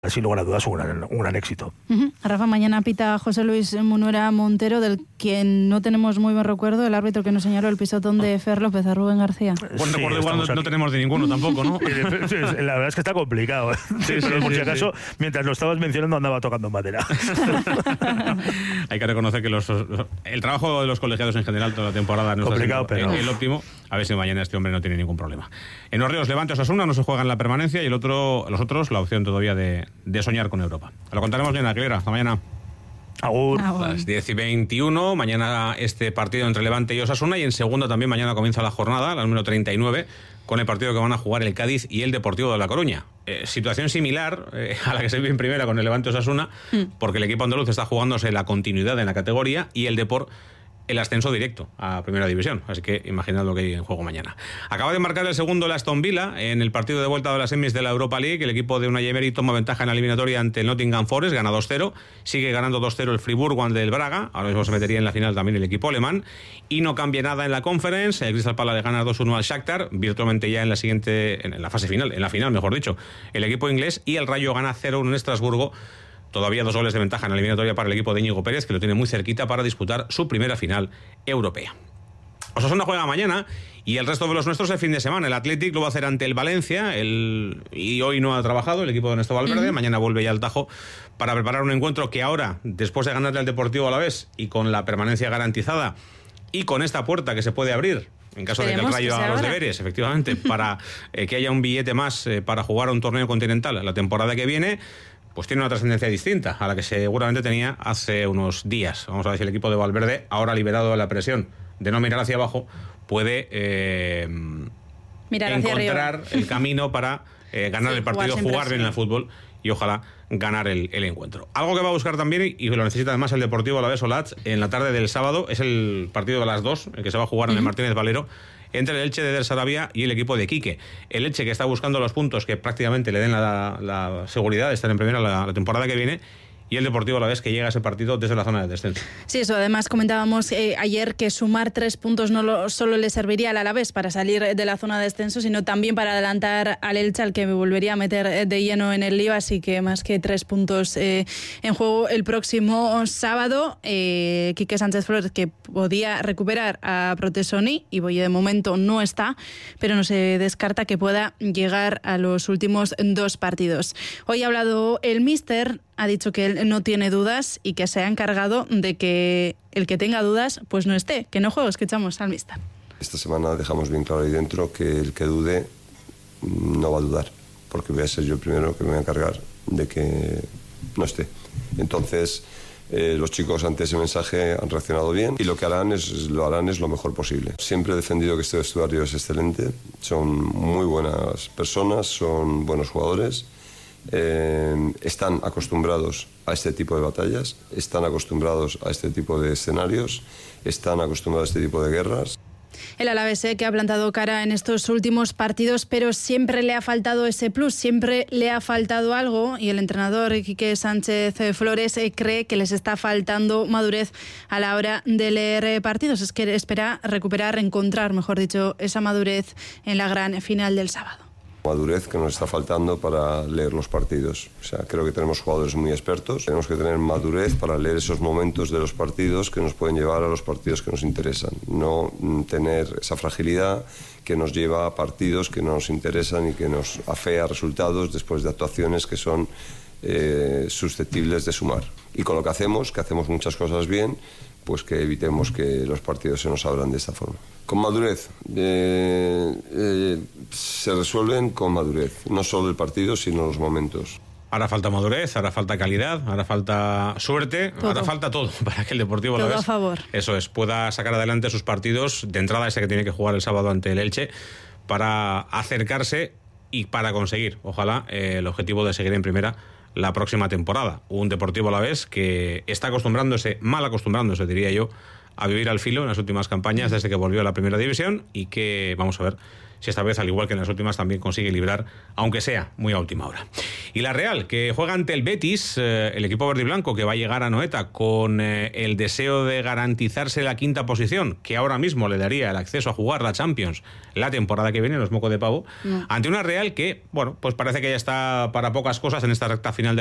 sin lugar a dudas un gran éxito. Rafa, mañana pita José Luis Munuera Montero, del quien no tenemos muy buen recuerdo, el árbitro que nos señaló el pisotón de Fer López a Rubén García. Buen recuerdo igual no tenemos de ninguno tampoco, ¿no? La verdad es que está complicado. Pero por si acaso, mientras lo estabas mencionando, andaba tocando madera. Hay que reconocer que el trabajo de los colegiados en general toda la temporada no complicado, está siendo el óptimo. A ver si mañana este hombre no tiene ningún problema. En Orreos, Levante Osasuna no se juega en la permanencia y los otros la opción todavía de soñar con Europa. Lo contaremos bien, Aguilera. Hasta mañana. Agur. Las 10:21, mañana este partido entre Levante y Osasuna, y en segunda también mañana comienza la jornada, la número 39, con el partido que van a jugar el Cádiz y el Deportivo de La Coruña. Situación similar a la que se vive en primera con el Levante Osasuna, porque el equipo andaluz está jugándose la continuidad en la categoría y el Depor el ascenso directo a Primera División. Así que imaginad lo que hay en juego mañana. Acaba de marcar el segundo el Aston Villa en el partido de vuelta de las semis de la Europa League. El equipo de Unai Emery toma ventaja en la eliminatoria ante el Nottingham Forest, gana 2-0. Sigue ganando 2-0 el Friburgo ante el Braga. Ahora mismo se metería en la final también el equipo alemán. Y no cambia nada en la Conference. El Crystal Palace le gana 2-1 al Shakhtar, virtualmente ya en la fase final, en la final, mejor dicho, el equipo inglés. Y el Rayo gana 0-1 en Estrasburgo. Todavía 2 goles de ventaja en la eliminatoria para el equipo de Íñigo Pérez, que lo tiene muy cerquita para disputar su primera final europea. Osasuna juega mañana y el resto de los nuestros el fin de semana. El Athletic lo va a hacer ante el Valencia y hoy no ha trabajado el equipo de Ernesto Valverde. Mañana vuelve ya al Tajo para preparar un encuentro que ahora, después de ganarle al Deportivo Alavés y con la permanencia garantizada y con esta puerta que se puede abrir en caso de que el Rayo haga los deberes, efectivamente, para que haya un billete más para jugar a un torneo continental la temporada que viene, pues tiene una trascendencia distinta a la que seguramente tenía hace unos días. Vamos a ver si el equipo de Valverde, ahora liberado de la presión de no mirar hacia abajo, puede encontrar el camino para ganar el partido, jugar bien al fútbol y ojalá ganar el encuentro. Algo que va a buscar también, y lo necesita además el Deportivo Alavés Olatz, en la tarde del sábado, es el partido de las 2, el que se va a jugar en el Martínez Valero, entre el Elche de Der Sarabia y el equipo de Quique. El Elche, que está buscando los puntos que prácticamente le den la seguridad de estar en primera la temporada que viene, y el Deportivo Alavés, que llega a ese partido desde la zona de descenso. Sí, eso. Además comentábamos ayer que sumar 3 puntos no solo le serviría al Alavés para salir de la zona de descenso, sino también para adelantar al Elche, al que me volvería a meter de lleno en el lío. Así que más que 3 puntos en juego el próximo sábado. Quique Sánchez Flores, que podía recuperar a Protesoni, y Boye de momento no está, pero no se descarta que pueda llegar a los últimos 2 partidos. Hoy ha hablado el míster, ha dicho que él no tiene dudas y que se ha encargado de que el que tenga dudas pues no esté, que no juegue. Escuchamos al míster. Esta semana dejamos bien claro ahí dentro que el que dude no va a dudar, porque voy a ser yo el primero que me voy a encargar de que no esté. Entonces los chicos ante ese mensaje han reaccionado bien y lo que harán es lo mejor posible. Siempre he defendido que este vestuario es excelente, son muy buenas personas, son buenos jugadores. Están acostumbrados a este tipo de batallas, están acostumbrados a este tipo de escenarios, están acostumbrados a este tipo de guerras. El Alavés, que ha plantado cara en estos últimos partidos, pero siempre le ha faltado ese plus, siempre le ha faltado algo, y el entrenador Quique Sánchez Flores cree que les está faltando madurez a la hora de leer partidos. Es que espera encontrar, mejor dicho, esa madurez en la gran final del sábado. Madurez que nos está faltando para leer los partidos. O sea, creo que tenemos jugadores muy expertos. Tenemos que tener madurez para leer esos momentos de los partidos que nos pueden llevar a los partidos que nos interesan. No tener esa fragilidad que nos lleva a partidos que no nos interesan y que nos afea resultados después de actuaciones que son susceptibles de sumar. Y con lo que hacemos muchas cosas bien, pues que evitemos que los partidos se nos abran de esta forma. Con madurez, se resuelven con madurez, no solo el partido, sino los momentos. Hará falta madurez, hará falta calidad, hará falta suerte, hará falta todo para que el Deportivo todo Alavés, a favor. Eso es, pueda sacar adelante sus partidos, de entrada ese que tiene que jugar el sábado ante el Elche, para acercarse y para conseguir, ojalá, el objetivo de seguir en primera la próxima temporada. Un Deportivo Alavés que está mal acostumbrándose, diría yo, a vivir al filo en las últimas campañas desde que volvió a la primera división y que vamos a ver si esta vez, al igual que en las últimas, también consigue librar, aunque sea muy a última hora. Y la Real, que juega ante el Betis, el equipo verde y blanco que va a llegar a Anoeta con el deseo de garantizarse la quinta posición, que ahora mismo le daría el acceso a jugar la Champions la temporada que viene, no es moco de pavo, ante una Real que, bueno, pues parece que ya está para pocas cosas en esta recta final